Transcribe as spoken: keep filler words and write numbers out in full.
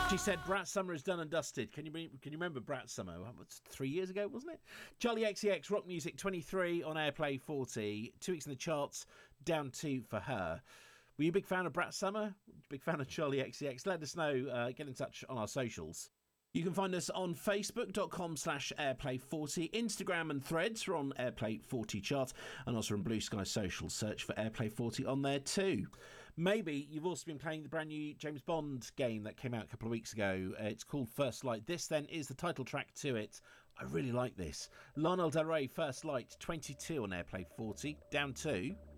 She said Brat Summer is done and dusted. Can you re- can you remember Brat Summer? That was three years ago, wasn't it? Charlie X C X, Rock Music twenty-three on Airplay forty. Two weeks in the charts, down two for her. Were you a big fan of Brat Summer? Big fan of Charlie X C X? Let us know. Uh, get in touch on our socials. You can find us on facebook.com slash airplay40, Instagram and Threads. We're on Airplay forty chart, and also on Blue Sky Social. Search for Airplay forty on there too. Maybe you've also been playing the brand new James Bond game that came out a couple of weeks ago. Uh, it's called First Light. This then is the title track to it. I really like this. Lana Del Rey, First Light, twenty-two on Airplay forty, down two.